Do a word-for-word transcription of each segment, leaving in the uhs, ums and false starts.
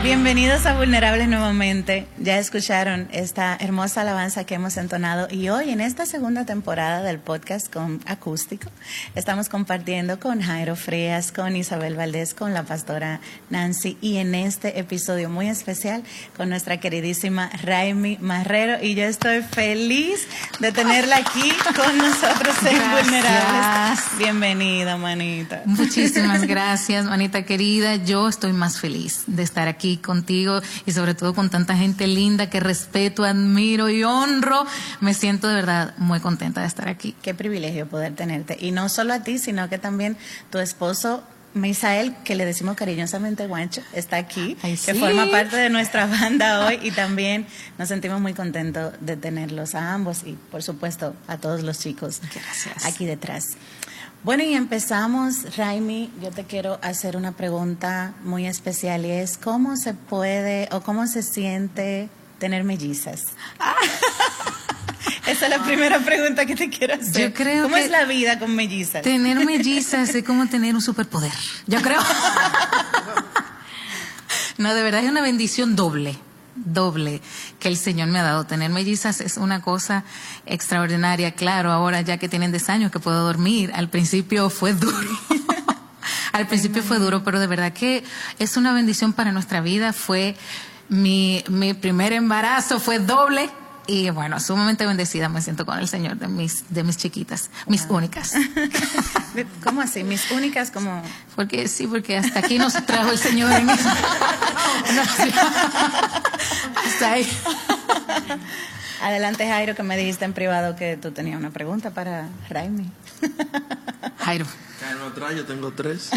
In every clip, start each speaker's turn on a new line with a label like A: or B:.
A: Bienvenidos a Vulnerables nuevamente. Ya escucharon esta hermosa alabanza que hemos entonado y hoy en esta segunda temporada del podcast con acústico estamos compartiendo con Jairo Frías, con Isabel Valdés, con la pastora Nancy y en este episodio muy especial con nuestra queridísima Raimi Marrero y yo estoy feliz de tenerla aquí con nosotros en gracias. Vulnerables. Bienvenida, manita.
B: Muchísimas gracias, manita querida. Yo estoy más feliz de estar aquí contigo y sobre todo con tanta gente linda que respeto, admiro y honro. Me siento de verdad muy contenta de estar aquí.
A: Qué privilegio poder tenerte. Y no solo a ti, sino que también tu esposo Misael, que le decimos cariñosamente Guancho, está aquí,
B: Ay,
A: que
B: sí.
A: forma parte de nuestra banda hoy y también nos sentimos muy contentos de tenerlos a ambos y por supuesto a todos los chicos
B: Gracias.
A: aquí detrás. Bueno, y empezamos, Raimi, yo te quiero hacer una pregunta muy especial y es ¿cómo se puede o cómo se siente tener mellizas? Esa es la primera pregunta que te quiero hacer.
B: Yo creo
A: ¿Cómo
B: que
A: es la vida con mellizas?
B: Tener mellizas es como tener un superpoder. Yo creo. No, de verdad es una bendición doble. doble que el Señor me ha dado. Tener mellizas es una cosa extraordinaria. Claro, ahora ya que tienen diez años que puedo dormir, al principio fue duro. Al principio fue duro, pero de verdad que es una bendición para nuestra vida. Fue mi, mi primer embarazo, fue doble. Y bueno, sumamente bendecida me siento con el Señor de mis, de mis chiquitas, mis wow. únicas.
A: ¿Cómo así? ¿Mis únicas? ¿Cómo?
B: Porque sí, porque hasta aquí nos trajo el Señor. En eso. No, sí. Hasta ahí.
A: Adelante, Jairo, que me dijiste en privado que tú tenías una pregunta para Raimi.
B: Jairo.
C: Jairo atrás, yo tengo tres.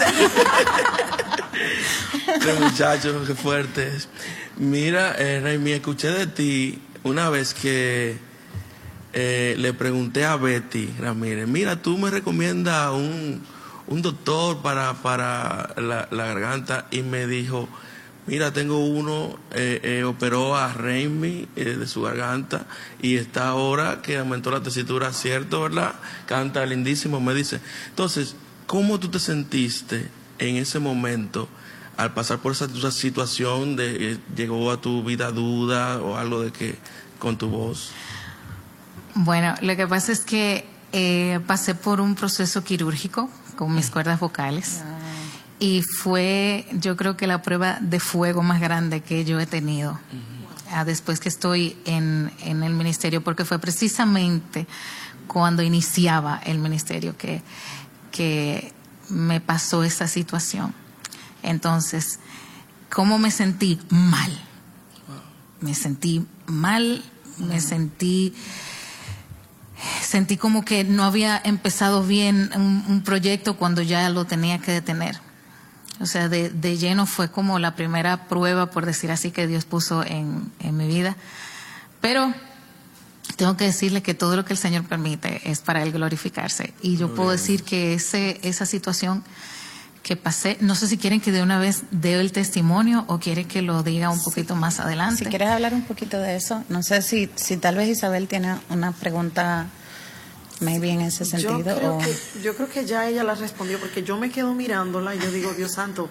C: Tres muchachos, qué fuertes. Mira, eh, Raimi, escuché de ti una vez que eh, le pregunté a Betty Ramírez, mira, tú me recomiendas un, un doctor para, para la, la garganta, y me dijo, mira, tengo uno, eh, eh, operó a Raimi eh, de su garganta y está ahora que aumentó la tesitura, ¿cierto, verdad? Canta lindísimo, me dice. Entonces, ¿cómo tú te sentiste en ese momento al pasar por esa situación de eh, llegó a tu vida duda o algo de que con tu voz?
B: Bueno, lo que pasa es que eh, pasé por un proceso quirúrgico con mis cuerdas vocales ah. y fue, yo creo que la prueba de fuego más grande que yo he tenido uh-huh. ah, después que estoy en, en el ministerio, porque fue precisamente cuando iniciaba el ministerio que, que me pasó esa situación. Entonces, ¿cómo me sentí? Mal. Me sentí mal, me sentí, sentí como que no había empezado bien un, un proyecto cuando ya lo tenía que detener. O sea, de, de lleno fue como la primera prueba, por decir así, que Dios puso en, en mi vida. Pero tengo que decirle que todo lo que el Señor permite es para Él glorificarse. Y yo puedo decir que ese, esa situación que pasé, no sé si quieren que de una vez dé el testimonio o quieren que lo diga un poquito sí. más adelante.
A: Si quieres hablar un poquito de eso, no sé si, si tal vez Isabel tiene una pregunta maybe en ese sentido.
D: Yo creo,
A: o...
D: que, yo creo que ya ella la respondió, porque yo me quedo mirándola y yo digo, Dios santo,